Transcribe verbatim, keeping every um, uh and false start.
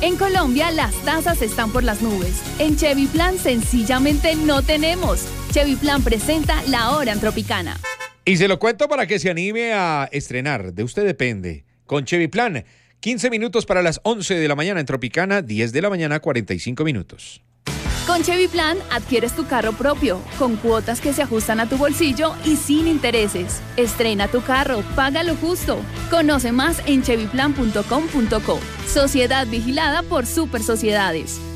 En Colombia, las tasas están por las nubes. En Chevy Plan, sencillamente no tenemos. Chevy Plan presenta La Hora en Tropicana. Y se lo cuento para que se anime a estrenar. De usted depende. Con Chevy Plan, quince minutos para las once de la mañana en Tropicana, diez de la mañana, cuarenta y cinco minutos. Con Chevy Plan adquieres tu carro propio, con cuotas que se ajustan a tu bolsillo y sin intereses. Estrena tu carro, paga lo justo. Conoce más en chevy plan punto com punto co. Sociedad vigilada por Super Sociedades.